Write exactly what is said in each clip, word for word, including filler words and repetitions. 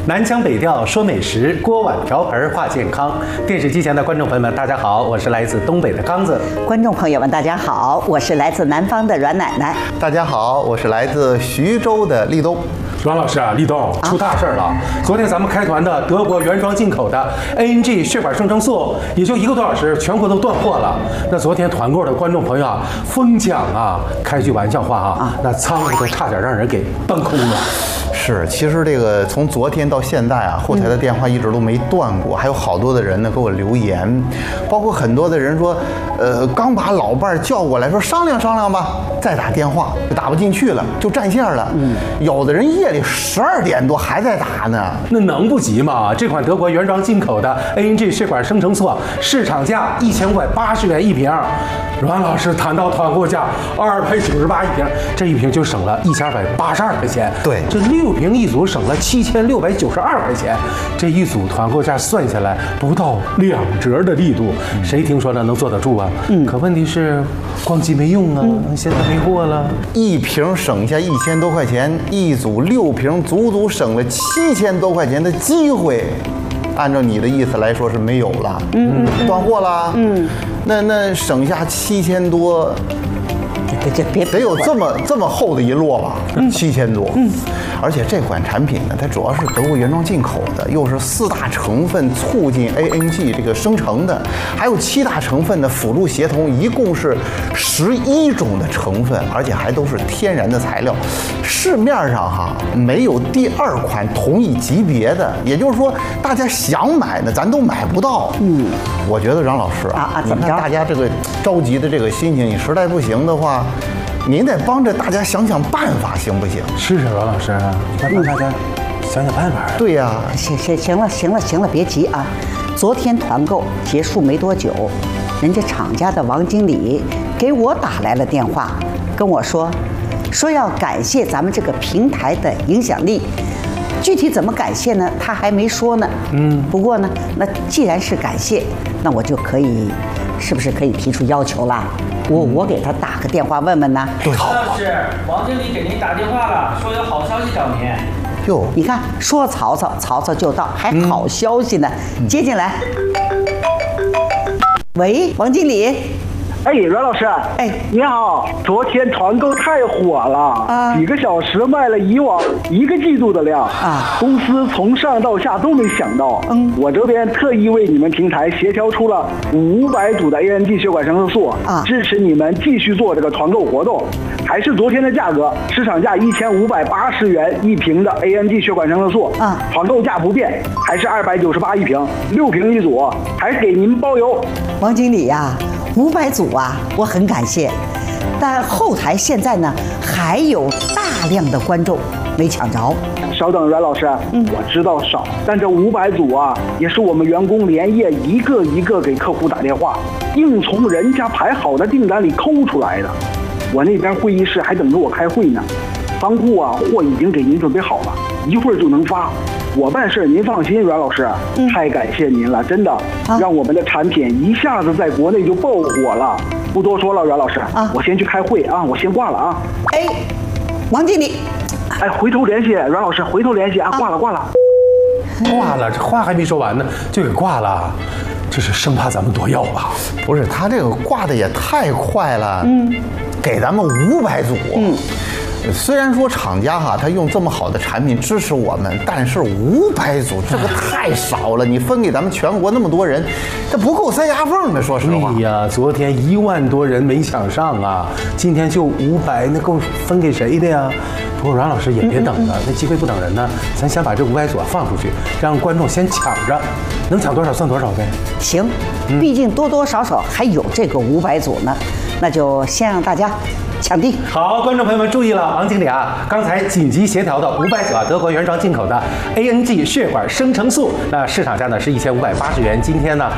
南腔北调说美食，锅碗瓢盆话健康。电视机前的观众朋友们，大家好，我是来自东北的刚子。 观众朋友们，大家好，我是来自南方的阮奶奶。 大家好，我是来自徐州的立冬。 阮老师啊，立冬出大事了！昨天咱们开团的德国原装进口的 A N G 血管生成素，也就一个多小时，全国都断货了。那昨天团购的观众朋友啊，疯抢啊！开句玩笑话啊，那仓库都差点让人给搬空了。 是，其实这个从昨天到现在啊，后台的电话一直都没断过，还有好多的人呢给我留言，包括很多的人说，呃，刚把老伴儿叫过来说商量商量吧，再打电话就打不进去了，就占线了。嗯，有的人夜里十二点多还在打呢， 那能不急吗？这款德国原装进口的 A N G 血管生成素，市场价一千五百八十元一瓶，阮老师谈到团购价二百九十八一瓶，这一瓶就省了一千二百八十二块钱。 对， 这六瓶一组省了七千六百九十二块钱，这一组团购价算下来不到两折的力度，嗯、谁听说了能坐得住啊？嗯，可问题是光机没用啊，嗯、现在没货了。 一瓶省下一千多块钱，一组六瓶足足省了七千多块钱的机会。按照你的意思来说是没有了，嗯，断货了，嗯，那那省下七千多。 这别得有这么这么厚的一摞吧，七千多。嗯，而且这款产品呢，它主要是德国原装进口的，又是四大成分促进 A N G 这个生成的，还有七大成分的辅助协同，一共是十一种的成分，而且还都是天然的材料。市面上哈没有第二款同一级别的，也就是说，大家想买呢，咱都买不到。嗯，我觉得让老师啊，啊你看大家这个着急的这个心情，你实在不行的话。您得帮着大家想想办法，行不行？ 是是，阮老师，你帮大家想想办法。 对呀、啊， 行行行了，行了行了，别急啊！昨天团购结束没多久，人家厂家的王经理给我打来了电话，跟我说，说要感谢咱们这个平台的影响力。具体怎么感谢呢？他还没说呢。嗯，不过呢，那既然是感谢，那我就可以，是不是可以提出要求啦？我我给他打个电话问问呢。 对，曹老师，王经理给您打电话了，说有好消息找您。 哟， 你看，说曹操，曹操就到，还好消息呢。嗯、接进来。喂，王经理。 哎，阮老师， 哎， 你好！昨天团购太火了，啊，几个小时卖了以往一个季度的量啊！公司从上到下都没想到，嗯，我这边特意为你们平台协调出了五百组的 A N G 血管生成素啊，支持你们继续做这个团购活动，还是昨天的价格，市场价一千五百八十元一瓶的 A N G 血管生成素啊，团购价不变，还是二百九十八一瓶，六瓶一组，还给您包邮。 王经理呀、啊。五百组啊，我很感谢，但后台现在呢还有大量的观众没抢着。 稍等，阮老师，嗯，我知道少，但这五百组啊，也是我们员工连夜一个一个给客户打电话，硬从人家排好的订单里抠出来的。我那边会议室还等着我开会呢，仓库啊，货已经给您准备好了，一会儿就能发。我办事您放心，阮老师，嗯、太感谢您了，真的，啊、让我们的产品一下子在国内就爆火了。不多说了，阮老师，啊，我先去开会啊，我先挂了啊。 哎，王经理， 哎，回头联系，阮老师，回头联系啊，挂了挂了， 挂了，这话还没说完呢，就给挂了，这是生怕咱们多要吧？ 不是，他这个挂的也太快了，嗯，给咱们五百组，嗯。虽然说厂家哈，他用这么好的产品支持我们，但是五百组这个太少了，你分给咱们全国那么多人，这不够塞牙缝的。说实话， 哎呀，昨天一万多人没抢上啊，今天就五百，那够分给谁的呀？不过阮老师也别等了，那机会不等人呢，咱先把这五百组放出去，让观众先抢着，能抢多少算多少呗。 行，毕竟多多少少还有这个五百组呢，那就先让大家抢地。 好，观众朋友们注意了，王经理啊，刚才紧急协调的五百组啊，德国原装进口的 A N G 血管生成素，那市场价呢是一千五百八十元，今天呢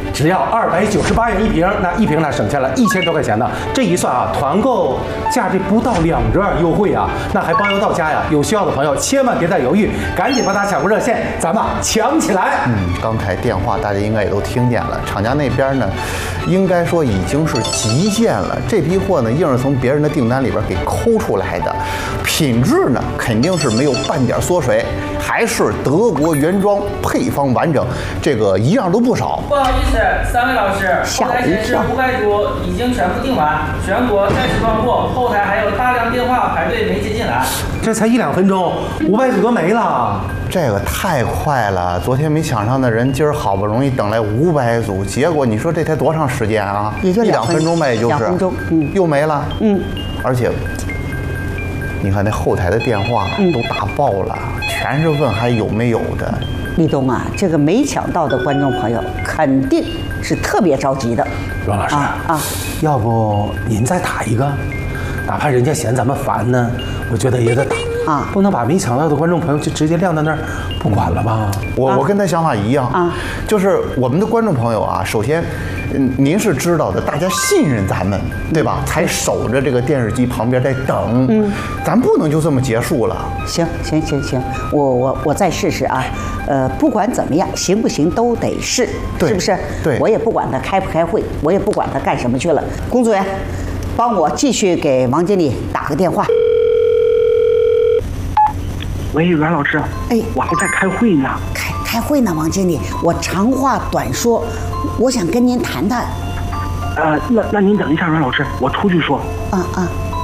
只要二百九十八元一瓶，那一瓶呢省下了一千多块钱呢。这一算啊，团购价值不到两折优惠啊，那还包邮到家呀！有需要的朋友千万别再犹豫，赶紧拨打抢购热线，咱们抢起来！ 嗯，刚才电话大家应该也都听见了，厂家那边呢，应该说已经是极限了。这批货呢，硬是从别人的订单里边给抠出来的，品质呢肯定是没有半点缩水，还是德国原装，配方完整，这个一样都不少。 不好意思，三位老师，后台显示五百组已经全部订完，全国暂时断货，后台还有大量电话排队没接进来。 这才一两分钟，五百组都没了。 这个太快了，昨天没抢上的人，今儿好不容易等来五百组，结果你说这才多长时间啊？ 也就一两分钟呗，也就是两分钟，嗯， 又没了， 嗯， 而且你看那后台的电话都打爆了，嗯、全是问还有没有的。 立冬啊，这个没抢到的观众朋友肯定是特别着急的。 阮老师啊啊， 要不您再打一个，哪怕人家嫌咱们烦呢，我觉得也得打。啊，不能把没抢到的观众朋友就直接晾在那儿不管了吧？ 我我跟他想法一样啊， 就是我们的观众朋友啊，首先，嗯，您是知道的，大家信任咱们，对吧？才守着这个电视机旁边在等，嗯，咱不能就这么结束了。 行行行行，我我我再试试啊，呃，不管怎么样，行不行都得试，是不是？ 对， 我也不管他开不开会，我也不管他干什么去了。工作人员，帮我继续给王经理打个电话。 喂，阮老师， 哎， 我还在开会呢。 开开会呢，王经理，我长话短说，我想跟您谈谈。 呃，那那您等一下，阮老师，我出去说。 啊啊。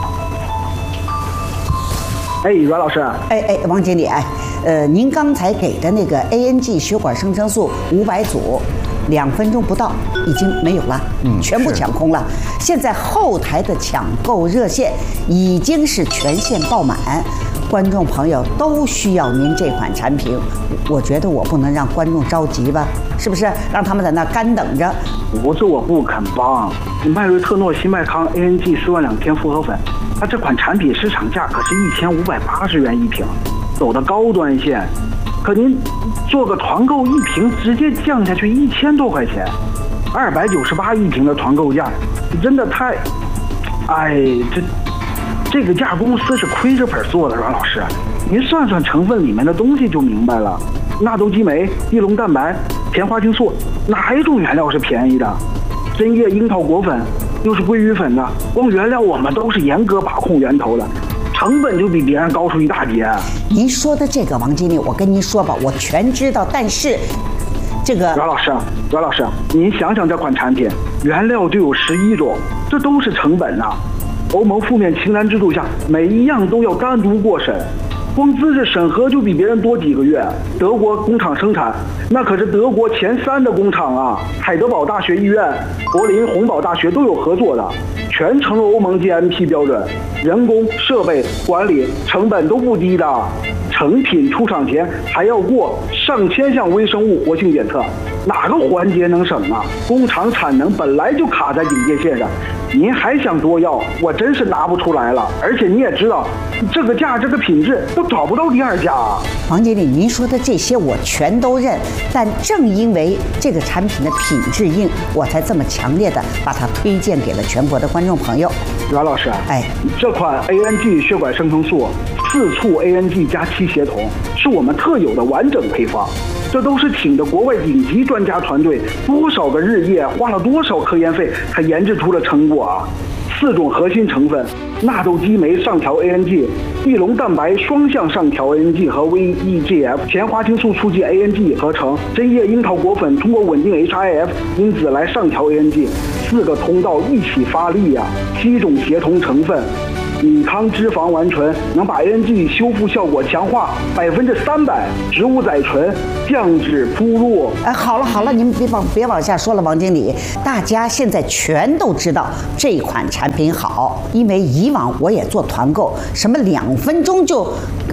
哎，阮老师。 哎哎，王经理，哎，呃，您刚才给的那个 A N G 血管生成素五百组，两分钟不到已经没有了，嗯，全部抢空了。现在后台的抢购热线已经是全线爆满。观众朋友都需要您这款产品，我觉得我不能让观众着急吧，是不是？让他们在那干等着。 不是我不肯帮，迈瑞特诺西麦康 A N G 四万两千复合粉，它这款产品市场价可是一千五百八十元一瓶，走的高端线。可您做个团购，一瓶直接降下去一千多块钱，二百九十八一瓶的团购价，真的太……哎，这。这个价公司是亏着本做的，阮老师，您算算成分里面的东西就明白了。纳豆激酶、地龙蛋白、甜花青素，哪一种原料是便宜的？针叶樱桃果粉又是鲑鱼粉的，光原料我们都是严格把控源头的，成本就比别人高出一大截。 您说的这个，王经理，我跟您说吧，我全知道，但是这个阮老师，阮老师，您想想这款产品原料就有十一种，这都是成本啊。欧盟负面清单制度下，每一样都要单独过审，光资质审核就比别人多几个月。德国工厂生产，那可是德国前三的工厂啊，海德堡大学医院、柏林洪堡大学都有合作的，全程欧盟 G M P 标准，人工、设备、管理成本都不低的。成品出厂前还要过上千项微生物活性检测，哪个环节能省啊？工厂产能本来就卡在警戒线上，您还想多要，我真是拿不出来了。而且你也知道，这个价这个品质都找不到第二家啊。 王经理，您说的这些我全都认，但正因为这个产品的品质硬，我才这么强烈的把它推荐给了全国的观众朋友。 阮老师， 哎， 这款 A N G 血管生成素四促 A N G 加七协同是我们特有的完整配方，这都是请的国外顶级专家团队多少个日夜，花了多少科研费才研制出了成果啊！四种核心成分：纳豆激酶上调 A N G， 地龙蛋白双向上调 A N G 和 V E G F， 甜花青素促进 A N G 合成，针叶樱桃果粉通过稳定 H I F 因子来上调 A N G， 四个通道一起发力啊！七种协同成分。米糠脂肪完醇能把 A N G 修复效果强化百分之三百，植物甾醇降脂铺路。 哎，好了好了，您别往别往下说了，王经理，大家现在全都知道这款产品好，因为以往我也做团购，什么两分钟就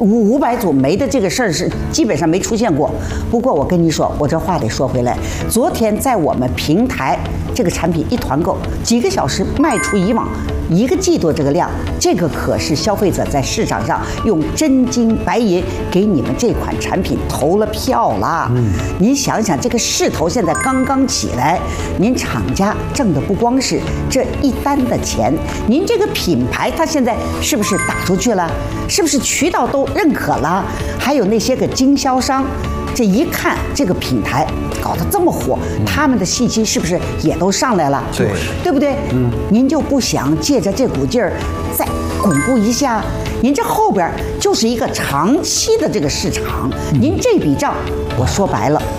五五百组没的这个事儿是基本上没出现过。不过我跟你说，我这话得说回来，昨天在我们平台这个产品一团购，几个小时卖出以往一个季度这个量，这个可是消费者在市场上用真金白银给你们这款产品投了票了。嗯，您想想，这个势头现在刚刚起来，您厂家挣的不光是这一单的钱，您这个品牌它现在是不是打出去了？是不是渠道都认可了？还有那些个经销商，这一看这个品牌搞得这么火，他们的信息是不是也都上来了？ 对， 对不对？嗯，您就不想借着这股劲儿再巩固一下？您这后边就是一个长期的这个市场，您这笔账，我说白了，